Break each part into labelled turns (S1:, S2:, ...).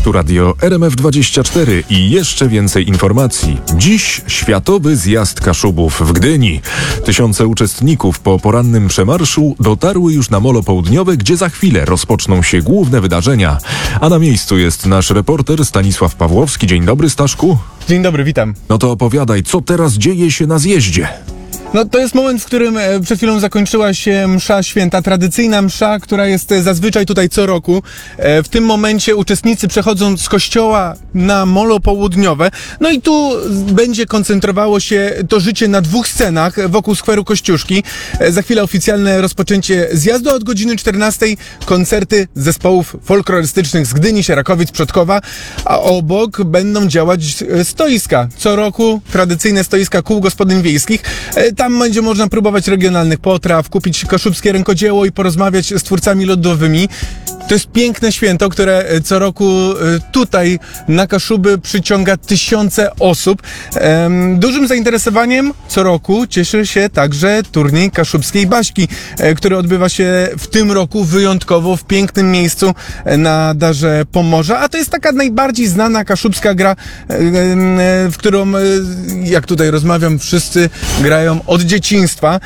S1: Tu radio RMF24 i jeszcze więcej informacji. Dziś Światowy Zjazd Kaszubów w Gdyni. Tysiące uczestników po porannym przemarszu dotarły już na Molo Południowe, gdzie za chwilę rozpoczną się główne wydarzenia. A na miejscu jest nasz reporter Stanisław Pawłowski. Dzień dobry, Staszku.
S2: Dzień dobry, witam.
S1: No to opowiadaj, co teraz dzieje się na zjeździe?
S2: No to jest moment, w którym przed chwilą zakończyła się msza święta, tradycyjna msza, która jest zazwyczaj tutaj co roku. W tym momencie uczestnicy przechodzą z kościoła na Molo Południowe. No i tu będzie koncentrowało się to życie na dwóch scenach wokół skweru Kościuszki. Za chwilę oficjalne rozpoczęcie zjazdu, od godziny 14 koncerty zespołów folklorystycznych z Gdyni, Sierakowic, Przodkowa, a obok będą działać stoiska. Co roku tradycyjne stoiska kół gospodyń wiejskich. Tam będzie można próbować regionalnych potraw, kupić kaszubskie rękodzieło i porozmawiać z twórcami ludowymi. To jest piękne święto, które co roku tutaj na Kaszuby przyciąga tysiące osób. Dużym zainteresowaniem co roku cieszy się także turniej kaszubskiej Baśki, który odbywa się w tym roku wyjątkowo w pięknym miejscu na Darze Pomorza. A to jest taka najbardziej znana kaszubska gra, w którą, jak tutaj rozmawiam, wszyscy grają od dzieciństwa.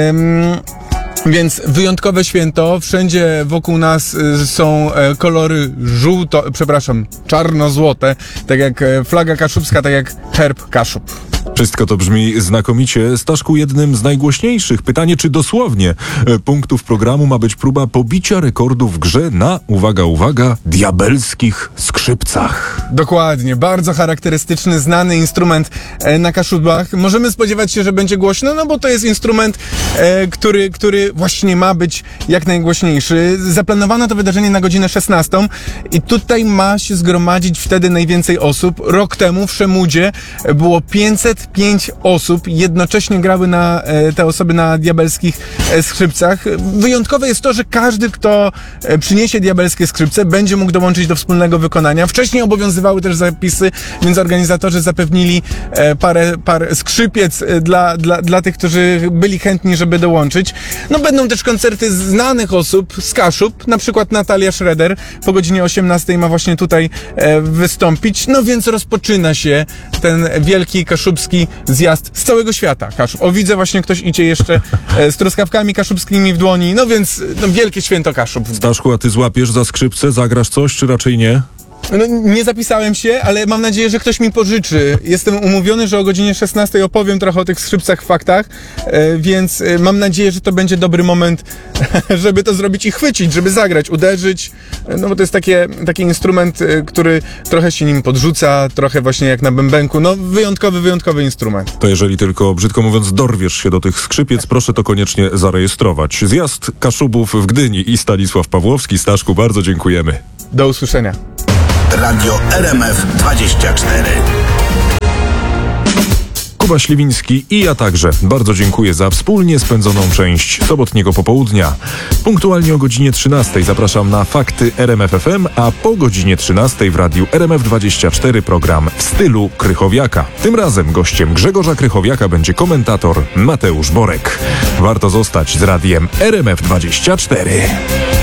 S2: Więc wyjątkowe święto, wszędzie wokół nas są kolory czarno-złote, tak jak flaga kaszubska, tak jak herb Kaszub.
S1: Wszystko to brzmi znakomicie. Staszku, jednym z najgłośniejszych, pytanie czy dosłownie, punktów programu ma być próba pobicia rekordu w grze na, uwaga, uwaga, diabelskich skrzypcach.
S2: Dokładnie, bardzo charakterystyczny, znany instrument na Kaszubach. Możemy spodziewać się, że będzie głośno, no bo to jest instrument, który właśnie ma być jak najgłośniejszy. Zaplanowano to wydarzenie na godzinę 16 i tutaj ma się zgromadzić wtedy najwięcej osób. Rok temu w Szemudzie było 505 osób, jednocześnie grały te osoby na diabelskich skrzypcach. Wyjątkowe jest to, że każdy, kto przyniesie diabelskie skrzypce, będzie mógł dołączyć do wspólnego wykonania. Wcześniej obowiązywały też zapisy, więc organizatorzy zapewnili parę skrzypiec dla tych, którzy byli chętni, żeby dołączyć. No będą też koncerty znanych osób z Kaszub, na przykład Natalia Schroeder po godzinie 18 ma właśnie tutaj wystąpić. No więc rozpoczyna się ten wielki kaszubski zjazd z całego świata. O, widzę właśnie ktoś idzie jeszcze z truskawkami kaszubskimi w dłoni, no więc wielkie święto Kaszub.
S1: Staszku, a ty złapiesz za skrzypce, zagrasz coś, czy raczej nie?
S2: No, nie zapisałem się, ale mam nadzieję, że ktoś mi pożyczy. Jestem umówiony, że o godzinie 16 opowiem trochę o tych skrzypcach, faktach, więc mam nadzieję, że to będzie dobry moment, żeby to zrobić i chwycić, żeby zagrać, uderzyć, no bo to jest taki instrument, który trochę się nim podrzuca, trochę właśnie jak na bębenku, no wyjątkowy instrument.
S1: To jeżeli tylko, brzydko mówiąc, dorwiesz się do tych skrzypiec, proszę to koniecznie zarejestrować. Zjazd Kaszubów w Gdyni i Stanisław Pawłowski. Staszku, bardzo dziękujemy.
S2: Do usłyszenia.
S3: Radio RMF24.
S1: Kuba Śliwiński i ja także bardzo dziękuję za wspólnie spędzoną część sobotniego popołudnia. Punktualnie o godzinie 13 zapraszam na Fakty RMF FM, a po godzinie 13 w radiu RMF24 program w stylu Krychowiaka. Tym razem gościem Grzegorza Krychowiaka będzie komentator Mateusz Borek. Warto zostać z radiem RMF24.